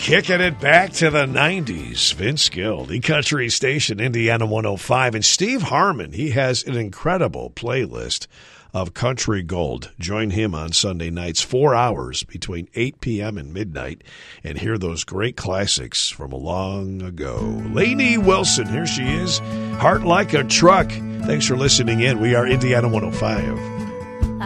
Kicking it back to the 90s. Vince Gill, the country station, Indiana 105. And Steve Harmon, he has an incredible playlist of country gold. Join him on Sunday nights, 4 hours between 8 p.m. and midnight, and hear those great classics from long ago. Lainey Wilson, here she is. Heart Like a Truck. Thanks for listening in. We are Indiana 105.